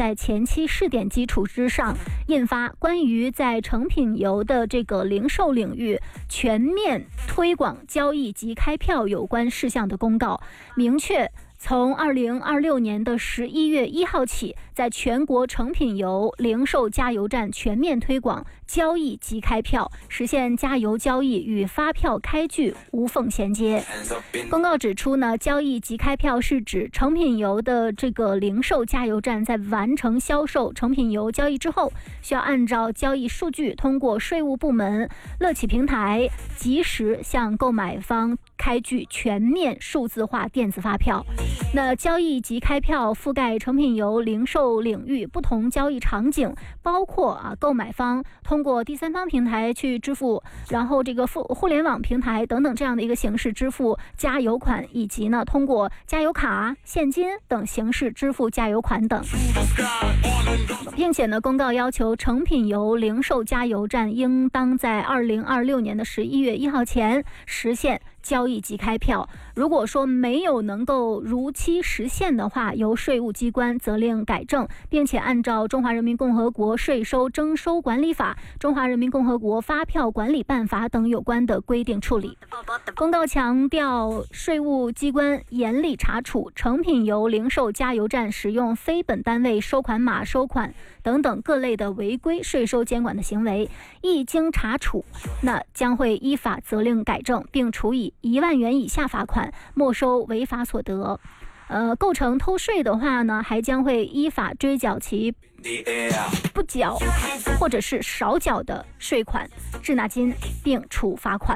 在前期试点基础之上，印发关于在成品油的这个零售领域全面推广交易及开票有关事项的公告，明确从2026年的11月1号起，在全国成品油零售加油站全面推广交易及开票，实现加油交易与发票开具无缝衔接。公告指出呢，交易及开票是指成品油的这个零售加油站在完成销售成品油交易之后，需要按照交易数据通过税务部门乐企平台及时向购买方开具全面数字化电子发票。那交易及开票覆盖成品油零售领域不同交易场景，包括购买方通过第三方平台去支付，然后这个互联网平台等等这样的一个形式支付加油款，以及呢通过加油卡、现金等形式支付加油款等。并且呢，公告要求成品油零售加油站应当在2026年的11月1号前实现交易及开票。如果说没有能够如期实现的话，由税务机关责令改正，并且按照《中华人民共和国税收征收管理法》、《中华人民共和国发票管理办法》等有关的规定处理。公告强调，税务机关严厉查处成品油零售加油站使用非本单位收款码收款等等各类的违规税收监管的行为，一经查处，那将会依法责令改正，并处以1万元以下罚款，没收违法所得。构成偷税的话呢，还将会依法追缴其不缴或者是少缴的税款、滞纳金，并处罚款。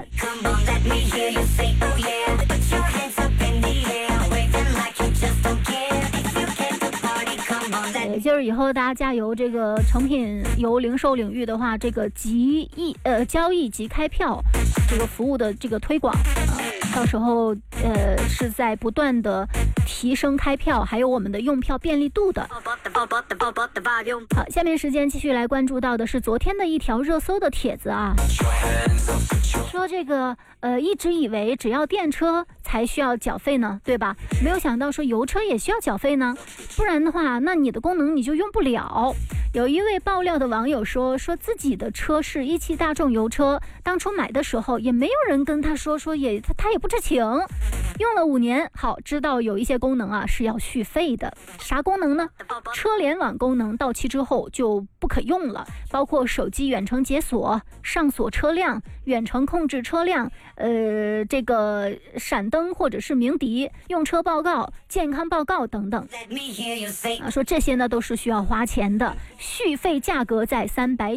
也就是以后大家加油这个成品油零售领域的话，这个交易及开票这个服务的这个推广，到时候是在不断的提升开票还有我们的用票便利度的。好，下面时间继续来关注到的是昨天的一条热搜的帖子啊，说这个一直以为只要电车才需要缴费呢，对吧？没有想到说油车也需要缴费呢，不然的话那你的功能你就用不了。有一位爆料的网友说自己的车是17大众油车，当初买的时候也没有人跟他说他也不知情，用了5年，好，知道有一些功能是要续费的。啥功能呢？车联网功能到期之后就不可用了，包括手机远程解锁、上锁车辆、远程控制车辆、这个闪灯或者是鸣笛、用车报告、健康报告等等。说这些呢都是需要花钱的，续费价格在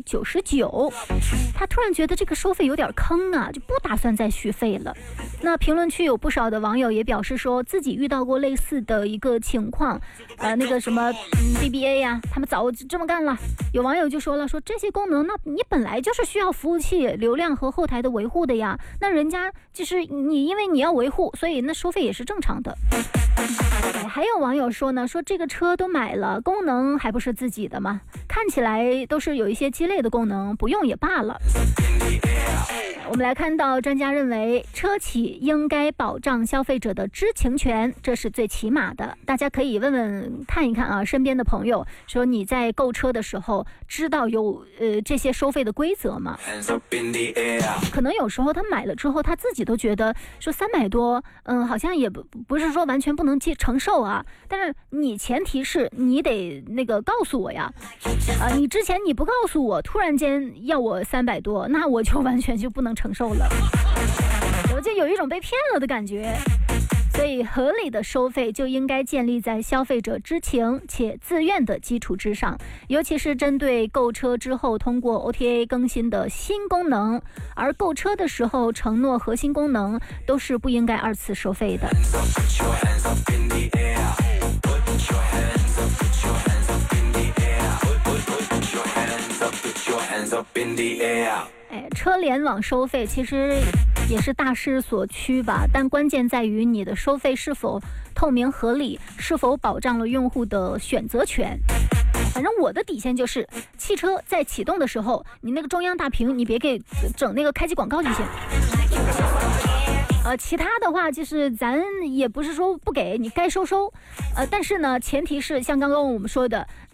399。他突然觉得这个收费有点坑啊，就不打算再续费了。那评论区有不少的网友也表示说自己遇到过类似的一个情况，那个什么BBA 呀，他们早这么干了。有网友就说了，说这些功能那你本来就是需要服务器流量和后台的维护的呀，那人家就是你因为你要维护，所以那收费也是正常的。还有网友说呢，说这个车都买了，功能还不是自己的吗？看起来都是有一些鸡肋的功能，不用也罢了。我们来看到专家认为，车企应该保障消费者的知情权，这是最起码的。大家可以看一看啊，身边的朋友说你在购车的时候知道有这些收费的规则吗？可能有时候他买了之后他自己都觉得说300多，好像也不是说完全不能承受啊，但是你前提是你得那个告诉我呀，你之前你不告诉我，突然间要我300多，那我就完全就不能承受了，我就有一种被骗了的感觉。所以合理的收费就应该建立在消费者知情且自愿的基础之上，尤其是针对购车之后通过 OTA 更新的新功能，而购车的时候承诺核心功能都是不应该2次收费的。车联网收费其实也是大势所趋吧，但关键在于你的收费是否透明合理，是否保障了用户的选择权。反正我的底线就是，汽车在启动的时候，你那个中央大屏你别给整那个开机广告就行。其他的话就是咱也不是说不给，你该收，但是呢，前提是像刚刚我们说的，